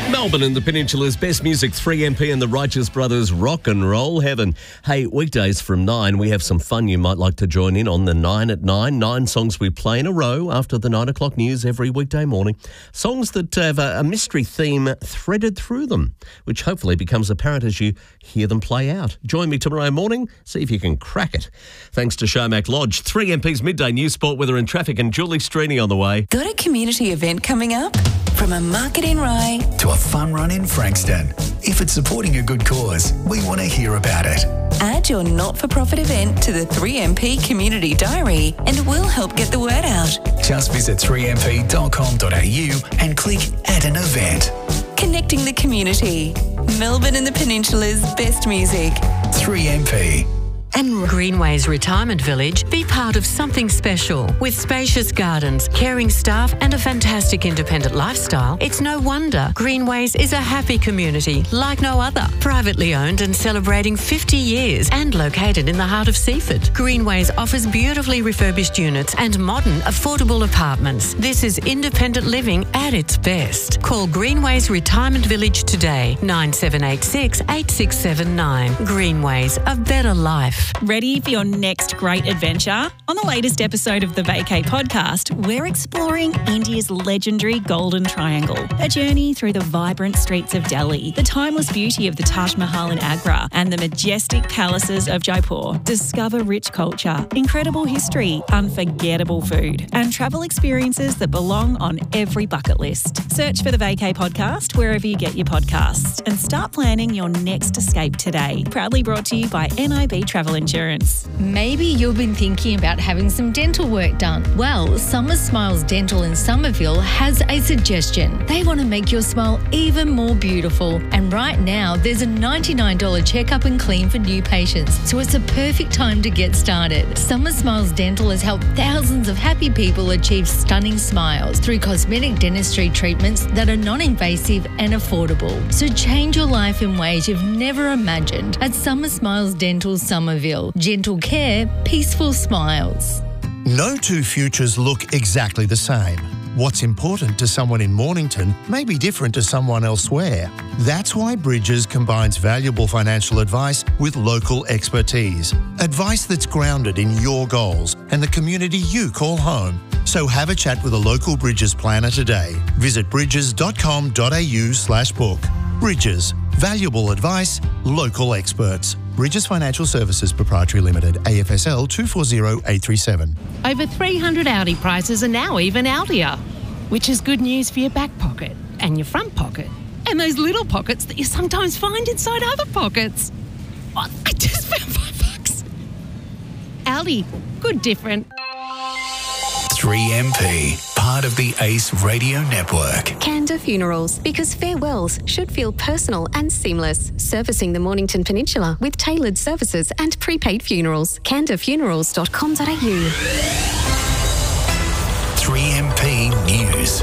Melbourne and the Peninsula's best music, 3MP and the Righteous Brothers, Rock and Roll Heaven. Hey, weekdays from 9, we have some fun you might like to join in on the 9 at 9. 9 songs we play in a row after the 9 o'clock news every weekday morning. Songs that have a mystery theme threaded through them, which hopefully becomes apparent as you hear them play out. Join me tomorrow morning, see if you can crack it. Thanks to Showmac Lodge, 3MP's midday news, sport, weather and traffic, and Julie Streeny on the way. Got a community event coming up? From a market in Rye to a fun run in Frankston. If it's supporting a good cause, we want to hear about it. Add your not-for-profit event to the 3MP Community Diary and we'll help get the word out. Just visit 3mp.com.au and click Add an Event. Connecting the community. Melbourne and the Peninsula's best music. 3MP. And Greenways Retirement Village, be part of something special. With spacious gardens, caring staff and a fantastic independent lifestyle, it's no wonder Greenways is a happy community like no other. Privately owned and celebrating 50 years and located in the heart of Seaford. Greenways offers beautifully refurbished units and modern, affordable apartments. This is independent living at its best. Call Greenways Retirement Village today, 9786 8679. Greenways, a better life. Ready for your next great adventure? On the latest episode of the Vacay podcast, we're exploring India's legendary Golden Triangle, a journey through the vibrant streets of Delhi, the timeless beauty of the Taj Mahal in Agra, and the majestic palaces of Jaipur. Discover rich culture, incredible history, unforgettable food, and travel experiences that belong on every bucket list. Search for the Vacay podcast wherever you get your podcasts and start planning your next escape today. Proudly brought to you by NIB Travel Insurance. Maybe you've been thinking about having some dental work done. Well, Summer Smiles Dental in Somerville has a suggestion. They want to make your smile even more beautiful. And right now, there's a $99 checkup and clean for new patients. So it's a perfect time to get started. Summer Smiles Dental has helped thousands of happy people achieve stunning smiles through cosmetic dentistry treatments that are non-invasive and affordable. So change your life in ways you've never imagined at Summer Smiles Dental Somerville. Gentle care, peaceful smiles. No two futures look exactly the same. What's important to someone in Mornington may be different to someone elsewhere. That's why Bridges combines valuable financial advice with local expertise. Advice that's grounded in your goals and the community you call home. So have a chat with a local Bridges planner today. Visit bridges.com.au/book. Bridges. Valuable advice, local experts. Bridges Financial Services Proprietary Limited, AFSL 240837. Over 300 Audi prices are now even Audier, which is good news for your back pocket and your front pocket and those little pockets that you sometimes find inside other pockets. Oh, I just found $5. Audi, good different. 3MP, part of the ACE Radio Network. Canda Funerals, because farewells should feel personal and seamless. Servicing the Mornington Peninsula with tailored services and prepaid funerals. candafunerals.com.au. 3MP News.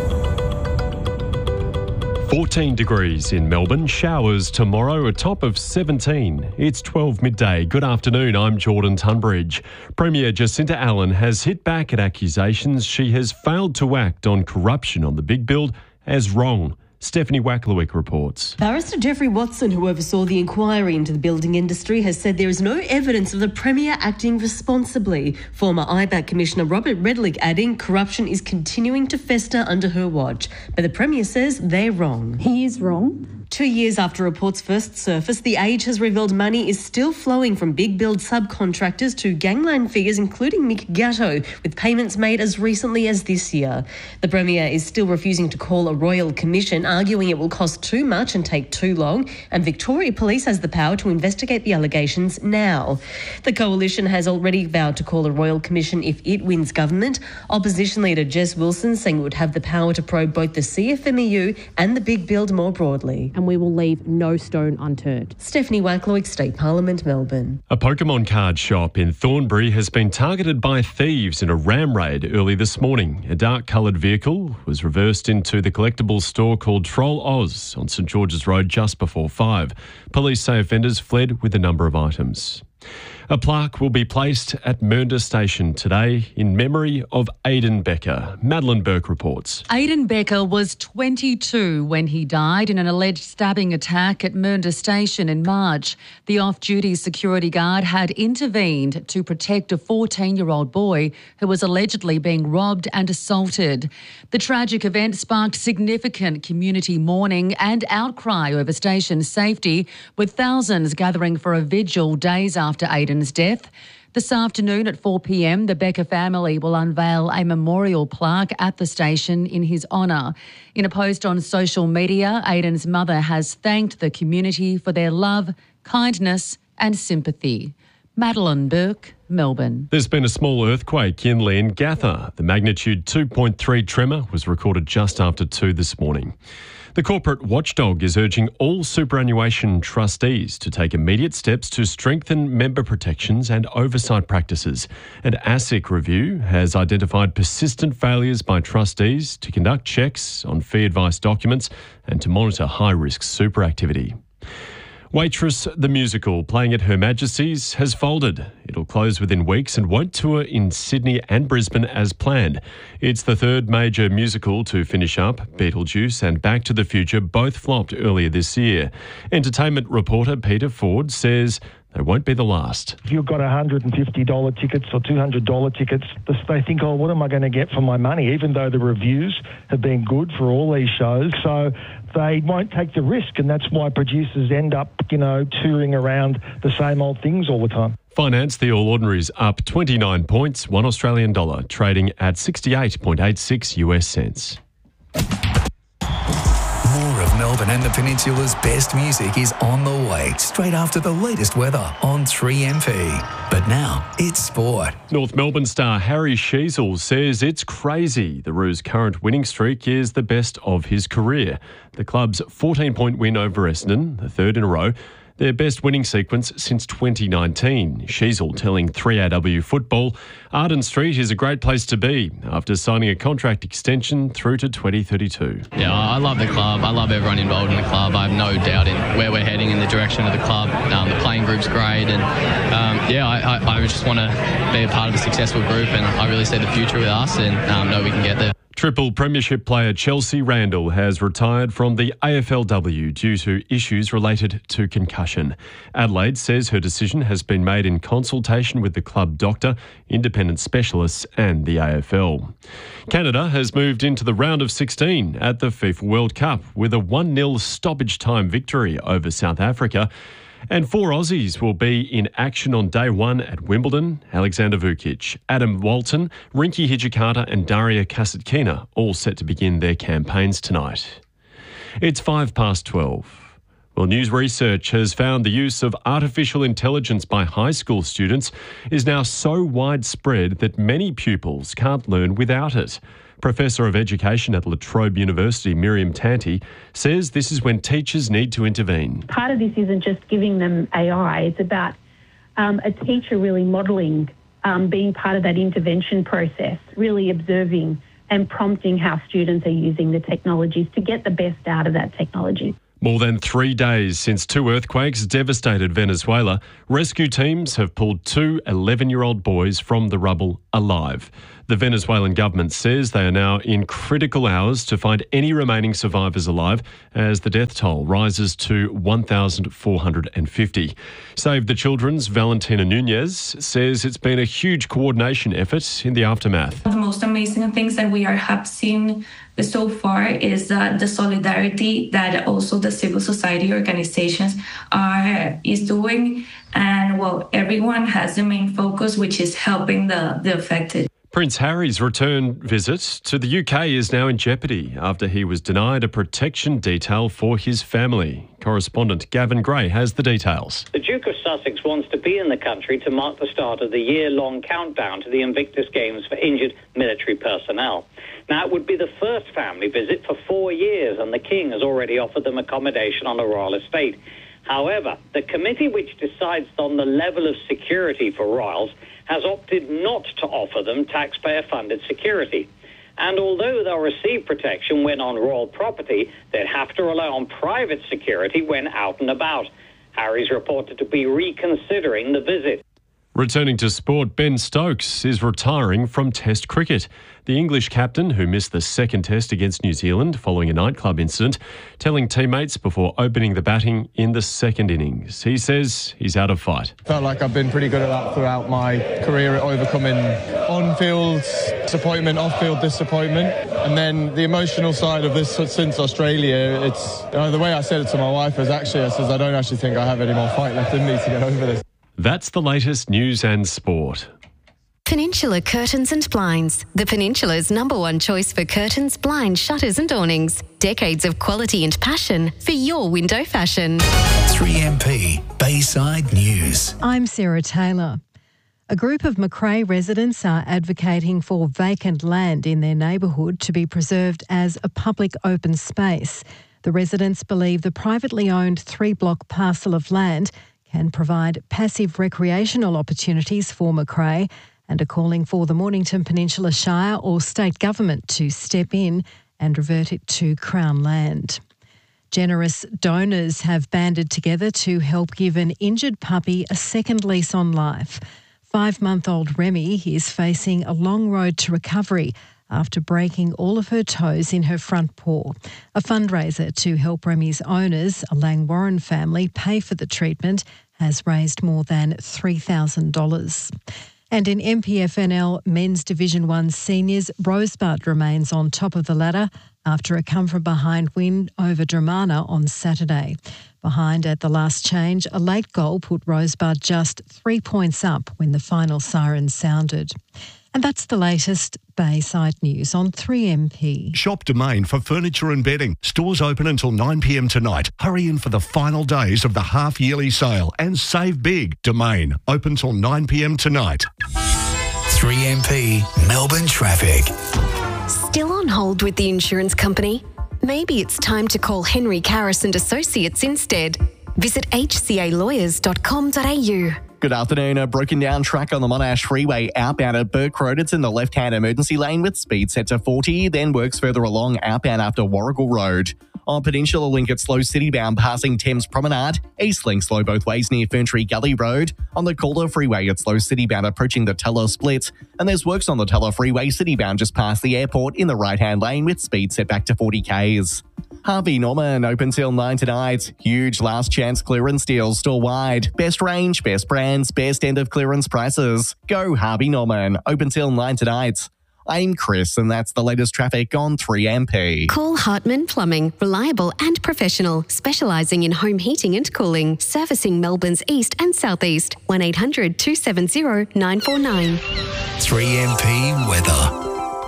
14 degrees in Melbourne, showers tomorrow, a top of 17. It's 12 midday. Good afternoon, I'm Jordan Tunbridge. Premier Jacinta Allen has hit back at accusations she has failed to act on corruption on the big build as wrong. Stephanie Wacklewick reports. Barrister Jeffrey Watson, who oversaw the inquiry into the building industry, has said there is no evidence of the Premier acting responsibly. Former IBAC Commissioner Robert Redlich adding corruption is continuing to fester under her watch. But the Premier says they're wrong. He is wrong. 2 years after reports first surfaced, The Age has revealed money is still flowing from big build subcontractors to gangland figures, including Mick Gatto, with payments made as recently as this year. The Premier is still refusing to call a royal commission, arguing it will cost too much and take too long, and Victoria Police has the power to investigate the allegations now. The Coalition has already vowed to call a royal commission if it wins government. Opposition leader Jess Wilson saying it would have the power to probe both the CFMEU and the big build more broadly. And we will leave no stone unturned. Stephanie Wacklewick, State Parliament, Melbourne. A Pokemon card shop in Thornbury has been targeted by thieves in a ram raid early this morning. A dark-coloured vehicle was reversed into the collectibles store called Troll Oz on St George's Road just before 5. Police say offenders fled with a number of items. A plaque will be placed at Mernda Station today in memory of Aidan Becker. Madeline Burke reports. Aidan Becker was 22 when he died in an alleged stabbing attack at Mernda Station in March. The off-duty security guard had intervened to protect a 14-year-old boy who was allegedly being robbed and assaulted. The tragic event sparked significant community mourning and outcry over station safety, with thousands gathering for a vigil days after Aidan's death. This afternoon at 4 p.m, the Becker family will unveil a memorial plaque at the station in his honour. In a post on social media, Aidan's mother has thanked the community for their love, kindness and sympathy. Madeline Burke, Melbourne. There's been a small earthquake in Leongatha. The magnitude 2.3 tremor was recorded just after 2 this morning. The corporate watchdog is urging all superannuation trustees to take immediate steps to strengthen member protections and oversight practices. An ASIC review has identified persistent failures by trustees to conduct checks on fee advice documents and to monitor high-risk super activity. Waitress the Musical, playing at Her Majesty's, has folded. It'll close within weeks and won't tour in Sydney and Brisbane as planned. It's the third major musical to finish up. Beetlejuice and Back to the Future both flopped earlier this year. Entertainment reporter Peter Ford says they won't be the last. If you've got $150 tickets or $200 tickets, they think, oh, what am I going to get for my money? Even though the reviews have been good for all these shows. So they won't take the risk, and that's why producers end up, touring around the same old things all the time. Finance, the All Ordinaries up 29 points, $1 Australian dollar, trading at 68.86 US cents. More of Melbourne and the Peninsula's best music is on the way, straight after the latest weather on 3MP. But now, it's sport. North Melbourne star Harry Sheezel says it's crazy the Roos' current winning streak is the best of his career. The club's 14-point win over Essendon, the third in a row, their best winning sequence since 2019. Sheezel telling 3AW Football, Arden Street is a great place to be after signing a contract extension through to 2032. Yeah, I love the club. I love everyone involved in the club. I have no doubt in where we're heading in the direction of the club. The playing group's great, and I just want to be a part of a successful group, and I really see the future with us and know we can get there. Triple Premiership player Chelsea Randall has retired from the AFLW due to issues related to concussion. Adelaide says her decision has been made in consultation with the club doctor, independent specialists and the AFL. Canada has moved into the round of 16 at the FIFA World Cup with a 1-0 stoppage time victory over South Africa. And 4 Aussies will be in action on day 1 at Wimbledon. Alexander Vukic, Adam Walton, Rinky Hijikata and Daria Kasatkina all set to begin their campaigns tonight. It's 12:05. Well, news research has found the use of artificial intelligence by high school students is now so widespread that many pupils can't learn without it. Professor of Education at La Trobe University, Miriam Tanti, says this is when teachers need to intervene. Part of this isn't just giving them AI, it's about a teacher really modelling, being part of that intervention process, really observing and prompting how students are using the technologies to get the best out of that technology. More than 3 days since 2 earthquakes devastated Venezuela, rescue teams have pulled 2 11-year-old boys from the rubble alive. The Venezuelan government says they are now in critical hours to find any remaining survivors alive as the death toll rises to 1,450. Save the Children's Valentina Nunez says it's been a huge coordination effort in the aftermath. The most amazing things that we have seen so far is the solidarity that also the civil society organizations is doing, and everyone has the main focus, which is helping the affected. Prince Harry's return visit to the UK is now in jeopardy after he was denied a protection detail for his family. Correspondent Gavin Gray has the details. The Duke of Sussex wants to be in the country to mark the start of the year-long countdown to the Invictus Games for injured military personnel. Now, it would be the first family visit for 4 years, and the King has already offered them accommodation on a royal estate. However, the committee which decides on the level of security for royals has opted not to offer them taxpayer-funded security. And although they'll receive protection when on royal property, they'd have to rely on private security when out and about. Harry's reported to be reconsidering the visit. Returning to sport, Ben Stokes is retiring from Test cricket. The English captain, who missed the second Test against New Zealand following a nightclub incident, telling teammates before opening the batting in the second innings. He says he's out of fight. Felt like I've been pretty good at that throughout my career, at overcoming on-field disappointment, off-field disappointment. And then the emotional side of this since Australia, it's the way I said it to my wife is actually, I says, I don't actually think I have any more fight left in me to get over this. That's the latest news and sport. Peninsula Curtains and Blinds, the Peninsula's #1 choice for curtains, blinds, shutters and awnings. Decades of quality and passion for your window fashion. 3MP Bayside News. I'm Sarah Taylor. A group of Macrae residents are advocating for vacant land in their neighbourhood to be preserved as a public open space. The residents believe the privately owned 3-block parcel of land can provide passive recreational opportunities for Macrae and are calling for the Mornington Peninsula Shire or state government to step in and revert it to Crown land. Generous donors have banded together to help give an injured puppy a second lease on life. 5-month-old Remy is facing a long road to recovery after breaking all of her toes in her front paw. A fundraiser to help Remy's owners, a Langwarren family, pay for the treatment has raised more than $3,000. And in MPFNL Men's Division 1 Seniors, Rosebud remains on top of the ladder after a come-from-behind win over Dramana on Saturday. Behind at the last change, a late goal put Rosebud just 3 points up when the final siren sounded. And that's the latest Bayside News on 3MP. Shop Domain for furniture and bedding. Stores open until 9 p.m. tonight. Hurry in for the final days of the half-yearly sale and save big. Domain, open till 9 p.m. tonight. 3MP Melbourne Traffic. Still on hold with the insurance company? Maybe it's time to call Henry Karras and Associates instead. Visit hcalawyers.com.au. Good afternoon. A broken down track on the Monash Freeway outbound at Burke Road. It's in the left-hand emergency lane with speed set to 40, then works further along outbound after Warrigal Road. On Peninsula Link at slow citybound passing Thames Promenade. East Link slow both ways near Ferntree Gully Road. On the Calder Freeway at slow citybound approaching the Teller Split. And there's works on the Teller Freeway citybound just past the airport in the right-hand lane with speed set back to 40 k's. Harvey Norman open till 9 tonight. Huge last chance clearance deals store wide. Best range, best brands, best end of clearance prices. Go Harvey Norman. Open till 9 tonight. I'm Chris and that's the latest traffic on 3MP. Call Hartman Plumbing, reliable and professional, specialising in home heating and cooling, servicing Melbourne's east and southeast. 1800 270 949. 3MP Weather.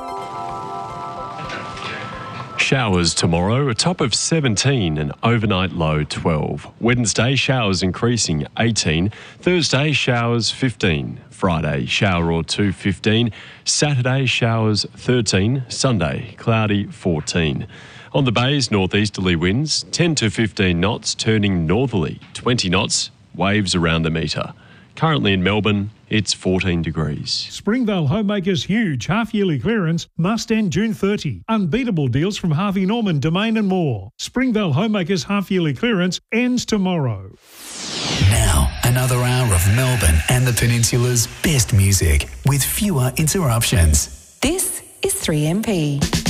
Showers tomorrow, a top of 17 and overnight low 12. Wednesday, showers increasing 18. Thursday, showers 15. Friday, shower or two 15. Saturday, showers 13. Sunday, cloudy 14. On the bays, northeasterly winds 10 to 15 knots, turning northerly 20 knots, waves around a metre. Currently in Melbourne, it's 14 degrees. Springvale Homemakers' huge half-yearly clearance must end June 30. Unbeatable deals from Harvey Norman, Domain and more. Springvale Homemakers' half-yearly clearance ends tomorrow. Now, another hour of Melbourne and the Peninsula's best music with fewer interruptions. This is 3MP.